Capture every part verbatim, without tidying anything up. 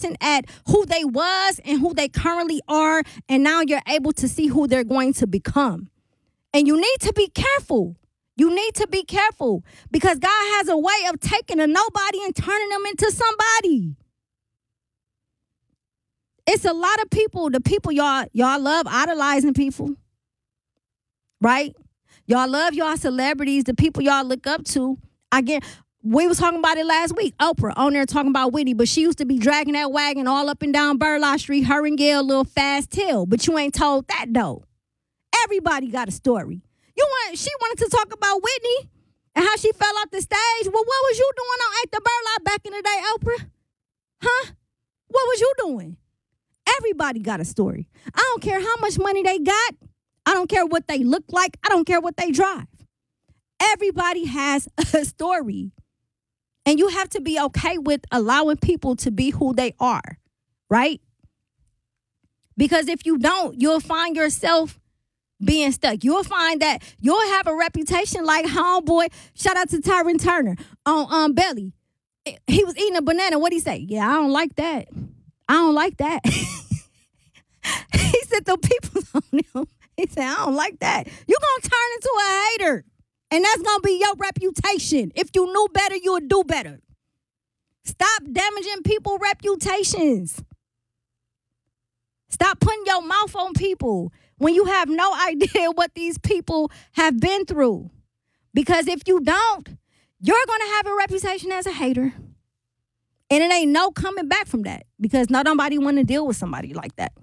lesson at who they was and who they currently are, and now you're able to see who they're going to become. And you need to be careful. You need to be careful because God has a way of taking a nobody and turning them into somebody. It's a lot of people, the people y'all y'all love idolizing people, right? Y'all love y'all celebrities, the people y'all look up to. Again, we was talking about it last week. Oprah on there talking about Whitney, but she used to be dragging that wagon all up and down Burleigh Street, her and Gail, little fast tail. But you ain't told that though. Everybody got a story. You want? She wanted to talk about Whitney and how she fell off the stage. Well, what was you doing on Ain't the Burleigh back in the day, Oprah? Huh? What was you doing? Everybody got a story. I don't care how much money they got. I don't care what they look like. I don't care what they drive. Everybody has a story. And you have to be okay with allowing people to be who they are, right? Because if you don't, you'll find yourself being stuck. You'll find that you'll have a reputation like homeboy. Shout out to Tyron Turner on um, Belly. He was eating a banana. What'd he say? Yeah, I don't like that. I don't like that. He said the people on him. He said, I don't like that. You're going to turn into a hater. And that's going to be your reputation. If you knew better, you would do better. Stop damaging people's reputations. Stop putting your mouth on people when you have no idea what these people have been through. Because if you don't, you're going to have a reputation as a hater. And it ain't no coming back from that because not nobody want to deal with somebody like that.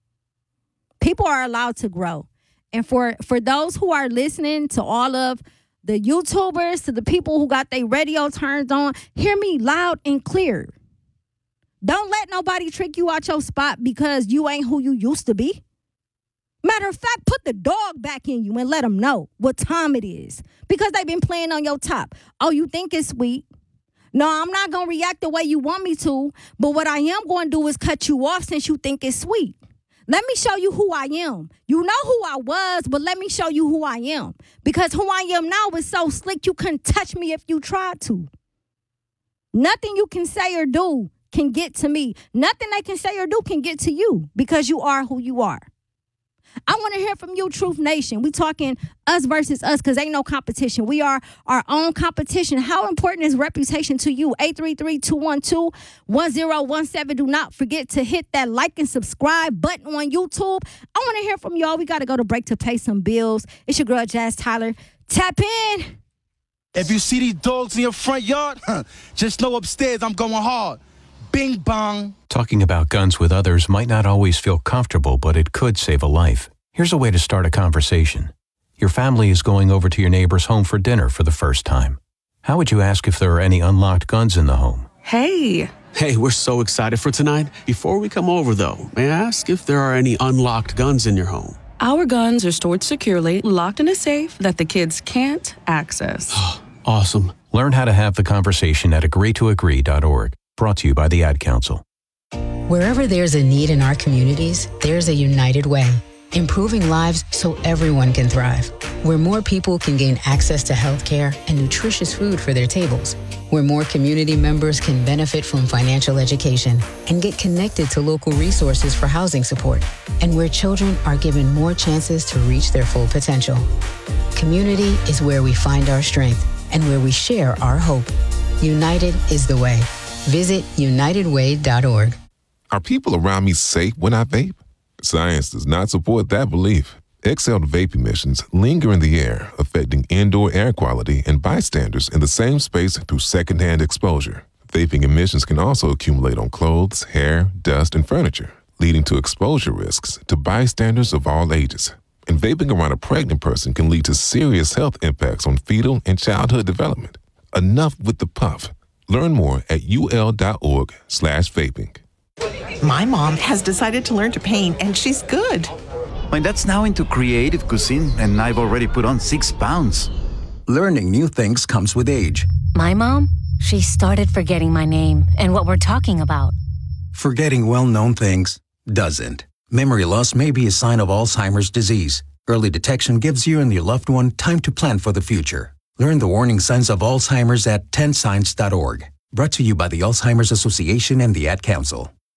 People are allowed to grow. And for, for those who are listening to all of the YouTubers, to the people who got their radio turned on, hear me loud and clear. Don't let nobody trick you out your spot because you ain't who you used to be. Matter of fact, put the dog back in you and let them know what time it is because they've been playing on your top. Oh, you think it's sweet? No, I'm not going to react the way you want me to, but what I am going to do is cut you off since you think it's sweet. Let me show you who I am. You know who I was, but let me show you who I am. Because who I am now is so slick, you couldn't touch me if you tried to. Nothing you can say or do can get to me. Nothing they can say or do can get to you because you are who you are. I want to hear from you, Truth Nation. We talking us versus us because ain't no competition. We are our own competition. How important is reputation to you? eight three three, two one two, one zero one seven. Do not forget to hit that like and subscribe button on YouTube. I want to hear from y'all. We got to go to break to pay some bills. It's your girl, Jazz Tyler. Tap in. If you see these dogs in your front yard, just know upstairs I'm going hard. Bing bong. Talking about guns with others might not always feel comfortable, but it could save a life. Here's a way to start a conversation. Your family is going over to your neighbor's home for dinner for the first time. How would you ask if there are any unlocked guns in the home? Hey. Hey, we're so excited for tonight. Before we come over, though, may I ask if there are any unlocked guns in your home? Our guns are stored securely, locked in a safe that the kids can't access. Awesome. Learn how to have the conversation at agree to agree dot org. Brought to you by the Ad Council. Wherever there's a need in our communities, there's a United Way. Improving lives so everyone can thrive. Where more people can gain access to healthcare and nutritious food for their tables. Where more community members can benefit from financial education and get connected to local resources for housing support. And where children are given more chances to reach their full potential. Community is where we find our strength and where we share our hope. United is the way. Visit united way dot org. Are people around me safe when I vape? Science does not support that belief. Exhaled vape emissions linger in the air, affecting indoor air quality and bystanders in the same space through secondhand exposure. Vaping emissions can also accumulate on clothes, hair, dust, and furniture, leading to exposure risks to bystanders of all ages. And vaping around a pregnant person can lead to serious health impacts on fetal and childhood development. Enough with the puff. Learn more at ul.org slash vaping. My mom has decided to learn to paint, and she's good. My dad's now into creative cuisine, and I've already put on six pounds. Learning new things comes with age. My mom, she started forgetting my name and what we're talking about. Forgetting well-known things doesn't. Memory loss may be a sign of Alzheimer's disease. Early detection gives you and your loved one time to plan for the future. Learn the warning signs of Alzheimer's at ten signs dot org. Brought to you by the Alzheimer's Association and the Ad Council.